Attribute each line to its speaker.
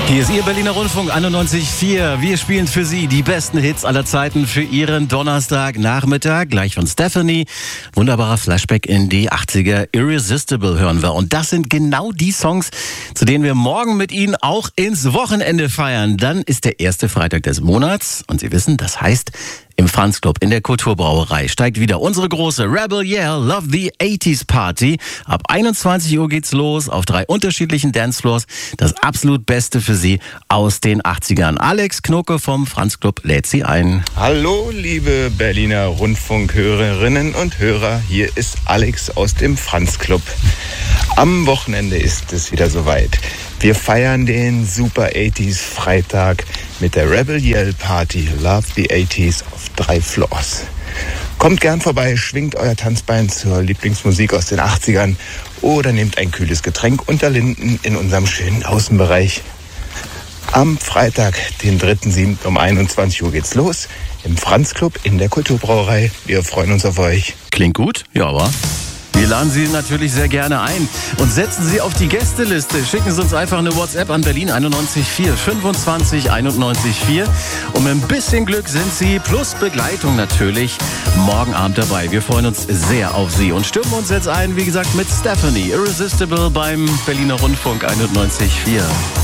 Speaker 1: Hier ist Ihr Berliner Rundfunk 91.4. Wir spielen für Sie die besten Hits aller Zeiten für Ihren Donnerstagnachmittag. Gleich von Stephanie. Wunderbarer Flashback in die 80er. Irresistible hören wir. Und das sind genau die Songs, zu denen wir morgen mit Ihnen auch ins Wochenende feiern. Dann ist der erste Freitag des Monats. Und Sie wissen, das heißt, im Franz Club in der Kulturbrauerei steigt wieder unsere große Rebel Yell Love the 80s Party. Ab 21 Uhr geht's los auf 3 unterschiedlichen Dancefloors. Das absolut Beste für Sie aus den 80ern. Alex Knoke vom Franz Club lädt Sie ein.
Speaker 2: Hallo, liebe Berliner Rundfunkhörerinnen und Hörer. Hier ist Alex aus dem Franz Club. Am Wochenende ist es wieder soweit. Wir feiern den Super 80s Freitag mit der Rebel Yell Party Love the 80s auf 3 Floors. Kommt gern vorbei, schwingt euer Tanzbein zur Lieblingsmusik aus den 80ern oder nehmt ein kühles Getränk unter Linden in unserem schönen Außenbereich. Am Freitag, den 3.7. um 21 Uhr geht's los im Franz Club in der Kulturbrauerei. Wir freuen uns auf euch.
Speaker 1: Klingt gut? Ja, aber wir laden Sie natürlich sehr gerne ein und setzen Sie auf die Gästeliste. Schicken Sie uns einfach eine WhatsApp an Berlin 91.4 25 91.4. Und mit ein bisschen Glück sind Sie, plus Begleitung natürlich, morgen Abend dabei. Wir freuen uns sehr auf Sie und stimmen uns jetzt ein, wie gesagt, mit Stephanie, Irresistible beim Berliner Rundfunk 91.4.